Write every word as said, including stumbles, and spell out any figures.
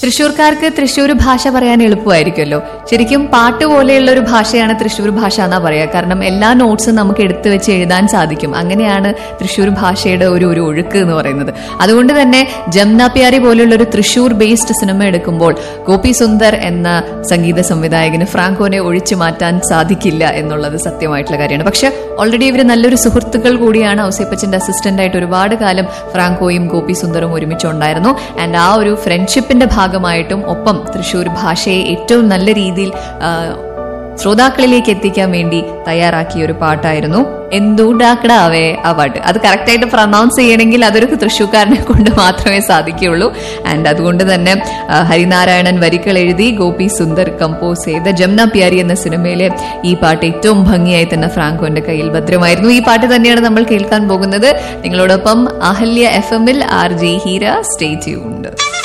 തൃശ്ശൂർക്കാർക്ക് തൃശ്ശൂർ ഭാഷ പറയാൻ എളുപ്പമായിരിക്കുമല്ലോ. ശരിക്കും പാട്ട് പോലെയുള്ള ഒരു ഭാഷയാണ് തൃശ്ശൂർ ഭാഷ എന്നാ പറയാ. കാരണം എല്ലാ നോട്ട്സും നമുക്ക് എടുത്തു വെച്ച് എഴുതാൻ സാധിക്കും. അങ്ങനെയാണ് തൃശ്ശൂർ ഭാഷയുടെ ഒരു ഒരു ഒഴുക്ക് എന്ന് പറയുന്നത്. അതുകൊണ്ട് തന്നെ ജംന പ്യാരി പോലുള്ള ഒരു തൃശ്ശൂർ ബേസ്ഡ് സിനിമ എടുക്കുമ്പോൾ ഗോപി സുന്ദർ എന്ന സംഗീത സംവിധായകന് ഫ്രാങ്കോനെ ഒഴിച്ചു മാറ്റാൻ സാധിക്കില്ല എന്നുള്ളത് സത്യമായിട്ടുള്ള കാര്യമാണ്. പക്ഷെ ഓൾറെഡി ഇവർ നല്ലൊരു സുഹൃത്തുക്കൾ കൂടിയാണ്. ഔസേപ്പച്ചന്റെ അസിസ്റ്റന്റ് ആയിട്ട് ഒരുപാട് കാലം ഫ്രാങ്കോയും ഗോപി സുന്ദറും ഒരുമിച്ചുണ്ടായിരുന്നു. ആൻഡ് ആ ഒരു ഫ്രണ്ട്ഷിപ്പിന്റെ ഭാഗമായിട്ടും ഒപ്പം തൃശ്ശൂർ ഭാഷയെ ഏറ്റവും നല്ല രീതിയിൽ ശ്രോതാക്കളിലേക്ക് എത്തിക്കാൻ വേണ്ടി തയ്യാറാക്കിയ ഒരു പാട്ടായിരുന്നു എന്തുണ്ടാക്കടാവേ ആ പാട്ട്. അത് കറക്റ്റായിട്ട് പ്രൊനൗൺസ് ചെയ്യണമെങ്കിൽ അതൊരു തൃശ്ശൂർക്കാരനെ കൊണ്ട് മാത്രമേ സാധിക്കുകയുള്ളൂ. ആൻഡ് അതുകൊണ്ട് തന്നെ ഹരിനാരായണൻ വരികൾ എഴുതി ഗോപി സുന്ദർ കമ്പോസ് ചെയ്ത ജംന പ്യാരി എന്ന സിനിമയിലെ ഈ പാട്ട് ഏറ്റവും ഭംഗിയായി തന്നെ ഫ്രാങ്കോന്റെ കയ്യിൽ ഭദ്രമായിരുന്നു. ഈ പാട്ട് തന്നെയാണ് നമ്മൾ കേൾക്കാൻ പോകുന്നത്. നിങ്ങളോടൊപ്പം അഹല്യ എഫ് എമ്മിൽ R J Heera. Stay tuned.